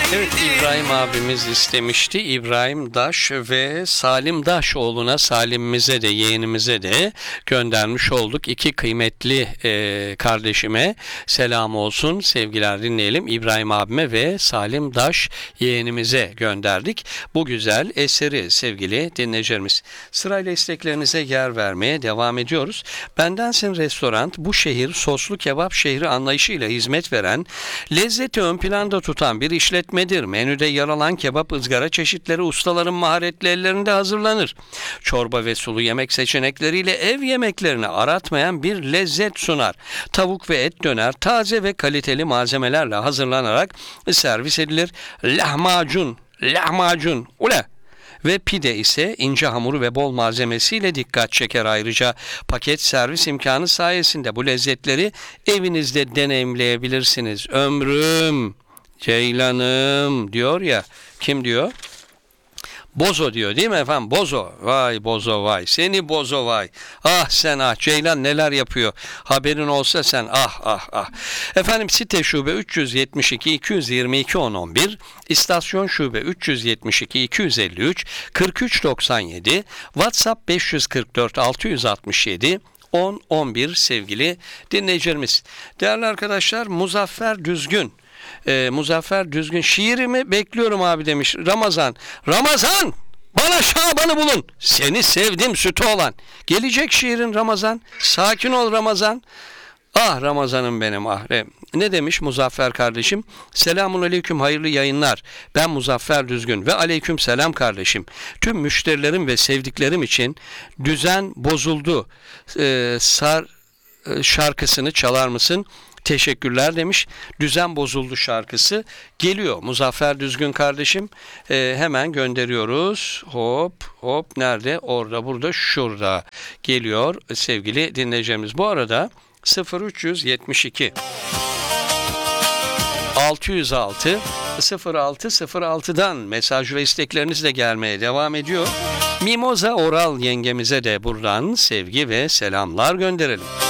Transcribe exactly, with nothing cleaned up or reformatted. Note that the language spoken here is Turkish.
Evet, İbrahim abimiz istemişti. İbrahim Daş ve Salim Daşoğlu'na, Salim'imize de, yeğenimize de göndermiş olduk. İki kıymetli e, kardeşime selam olsun, sevgiler dinleyelim. İbrahim abime ve Salim Daş yeğenimize gönderdik bu güzel eseri sevgili dinleyicilerimiz. Sırayla isteklerinize yer vermeye devam ediyoruz. Bendensin Restoran, bu şehir soslu kebap şehri anlayışıyla hizmet veren, lezzeti ön planda tutan bir işletmedir. Menüde yer alan kebap, ızgara çeşitleri ustaların maharetli ellerinde hazırlanır. Çorba ve sulu yemek seçenekleriyle ev yemeklerini aratmayan bir lezzet sunar. Tavuk ve et döner taze ve kaliteli malzemelerle hazırlanarak servis edilir. Lahmacun, lahmacun, ule! Ve pide ise ince hamuru ve bol malzemesiyle dikkat çeker. Ayrıca paket servis imkanı sayesinde bu lezzetleri evinizde deneyimleyebilirsiniz. Ömrüm, Ceylanım diyor ya, kim diyor? Bozo diyor değil mi efendim? Bozo. Vay Bozo vay. Seni Bozo vay. Ah sen ah. Ceylan neler yapıyor. Haberin olsa sen ah ah ah. Efendim site şube üç yüz yetmiş iki iki yüz yirmi iki on on bir. İstasyon şube üç yüz yetmiş iki iki yüz elli üç kırk üç doksan yedi. WhatsApp beş yüz kırk dört altı yüz altmış yedi on on bir sevgili dinleyicilerimiz. Değerli arkadaşlar, Muzaffer Düzgün. Ee, Muzaffer Düzgün şiirimi bekliyorum abi demiş. Ramazan, Ramazan bana Şaban'ı bulun. Seni sevdim sütü olan. Gelecek şiirin Ramazan. Sakin ol Ramazan. Ah Ramazan'ım benim ah. Ne demiş Muzaffer kardeşim? Selamun aleyküm, hayırlı yayınlar. Ben Muzaffer Düzgün ve aleyküm selam kardeşim. Tüm müşterilerim ve sevdiklerim için düzen bozuldu. Ee, sar şarkısını çalar mısın? Teşekkürler demiş. Düzen bozuldu şarkısı geliyor Muzaffer Düzgün kardeşim. Ee, hemen gönderiyoruz. Hop hop, nerede? Orada, burada, şurada geliyor sevgili dinleyeceğimiz. Bu arada sıfır üç yetmiş iki altı yüz altı sıfır altı sıfır altıdan mesaj ve istekleriniz de gelmeye devam ediyor. Mimoza Oral yengemize de buradan sevgi ve selamlar gönderelim.